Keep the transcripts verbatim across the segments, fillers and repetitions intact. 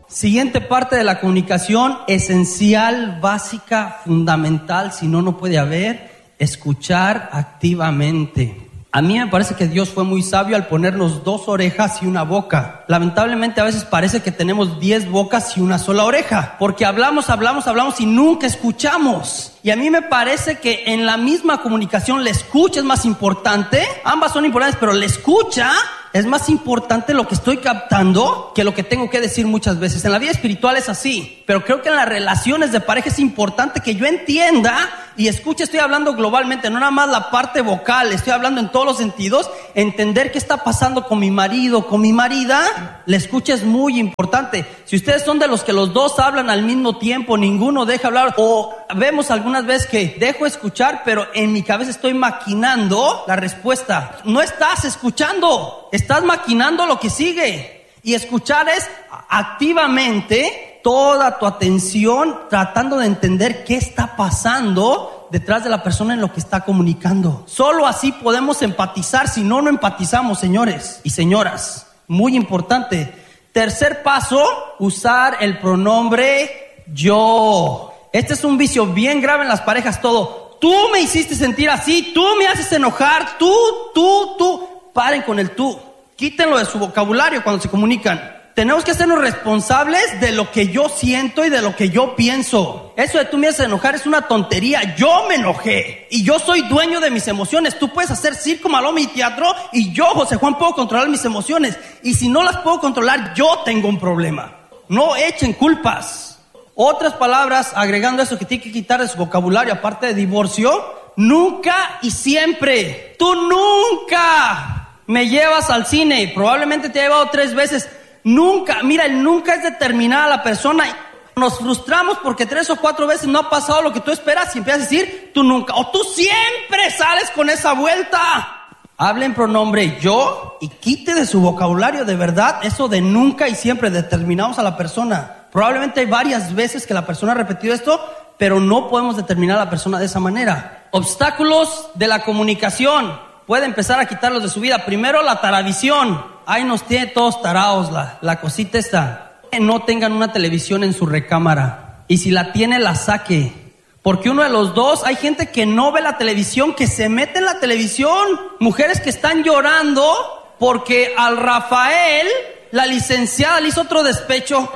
Siguiente parte de la comunicación, esencial, básica, fundamental, si no, no puede haber, escuchar activamente. A mí me parece que Dios fue muy sabio al ponernos dos orejas y una boca. Lamentablemente a veces parece que tenemos diez bocas y una sola oreja, porque hablamos, hablamos, hablamos y nunca escuchamos. Y a mí me parece que en la misma comunicación la escucha es más importante. Ambas son importantes, pero la escucha es más importante lo que estoy captando que lo que tengo que decir muchas veces. En la vida espiritual es así, pero creo que en las relaciones de pareja es importante que yo entienda y escuche. Estoy hablando globalmente, no nada más la parte vocal, estoy hablando en todos los sentidos. Entender qué está pasando con mi marido, con mi marida, la escucha es muy importante. Si ustedes son de los que los dos hablan al mismo tiempo, ninguno deja hablar, o vemos algunas veces que dejo escuchar, pero en mi cabeza estoy maquinando la respuesta. No estás escuchando, estás maquinando lo que sigue. Y escuchar es activamente toda tu atención tratando de entender qué está pasando detrás de la persona en lo que está comunicando. Solo así podemos empatizar, si no, no empatizamos, señores y señoras. Muy importante. Tercer paso, usar el pronombre yo. Este es un vicio bien grave en las parejas. Todo, tú me hiciste sentir así, tú me haces enojar, tú, tú, tú. Paren con el tú. Quítenlo de su vocabulario cuando se comunican. Tenemos que hacernos responsables de lo que yo siento y de lo que yo pienso. Eso de tú me haces enojar es una tontería. Yo me enojé y yo soy dueño de mis emociones. Tú puedes hacer circo, maroma y teatro y yo, José Juan, puedo controlar mis emociones. Y si no las puedo controlar, yo tengo un problema. No echen culpas. Otras palabras, agregando eso que tiene que quitar de su vocabulario, aparte de divorcio: nunca y siempre. Tú nunca me llevas al cine. Probablemente te he llevado tres veces. Nunca, mira, el nunca es determinar a la persona. Nos frustramos porque tres o cuatro veces no ha pasado lo que tú esperas y empiezas a decir tú nunca, o tú siempre sales con esa vuelta. Hable en pronombre yo y quite de su vocabulario de verdad eso de nunca y siempre. Determinamos a la persona. Probablemente hay varias veces que la persona ha repetido esto, pero no podemos determinar a la persona de esa manera. Obstáculos de la comunicación. Puede empezar a quitarlos de su vida. Primero, la taravisión. Ahí nos tiene todos tarados la, la cosita esta. No tengan una televisión en su recámara. Y si la tiene, la saque. Porque uno de los dos, hay gente que no ve la televisión, que se mete en la televisión. Mujeres que están llorando porque al Rafael, la licenciada, le hizo otro despecho.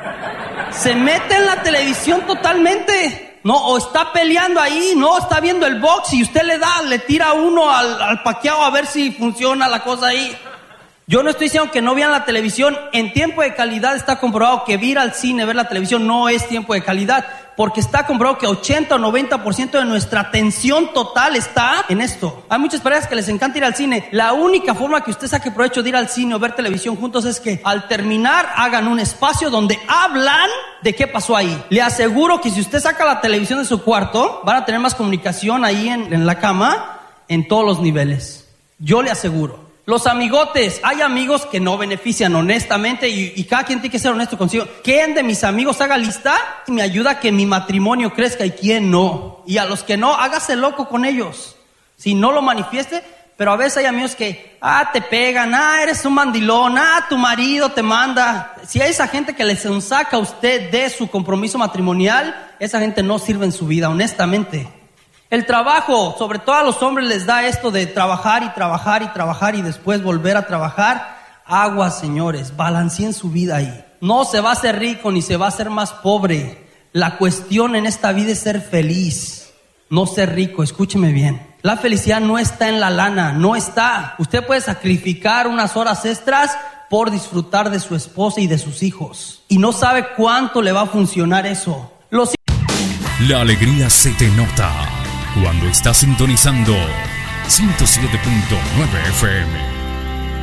Se mete en la televisión totalmente. No, o está peleando ahí, no, está viendo el box y usted le da, le tira uno al, al Pacquiao a ver si funciona la cosa ahí. Yo no estoy diciendo que no vean la televisión. En tiempo de calidad está comprobado que ir al cine, ver la televisión no es tiempo de calidad, porque está comprobado que ochenta o noventa por ciento de nuestra atención total está en esto. Hay muchas parejas que les encanta ir al cine. La única forma que usted saque provecho de ir al cine o ver televisión juntos es que al terminar hagan un espacio donde hablan de qué pasó ahí. Le aseguro que si usted saca la televisión de su cuarto, van a tener más comunicación ahí en, en la cama, en todos los niveles. Yo le aseguro. Los amigotes, hay amigos que no benefician honestamente y, y cada quien tiene que ser honesto consigo. ¿Quién de mis amigos haga lista y me ayuda a que mi matrimonio crezca y quién no? Y a los que no, hágase loco con ellos. Si no lo manifieste, pero a veces hay amigos que, ah, te pegan, ah, eres un mandilón, ah, tu marido te manda. Si hay esa gente que le saca a usted de su compromiso matrimonial, esa gente no sirve en su vida, honestamente. El trabajo, sobre todo a los hombres les da esto de trabajar y trabajar y trabajar y después volver a trabajar. Aguas, señores, balanceen su vida ahí. No se va a hacer rico ni se va a hacer más pobre. La cuestión en esta vida es ser feliz, no ser rico. Escúcheme bien. La felicidad no está en la lana, no está. Usted puede sacrificar unas horas extras por disfrutar de su esposa y de sus hijos. Y no sabe cuánto le va a funcionar eso. Los... La alegría se te nota cuando estás sintonizando ciento siete punto nueve F M.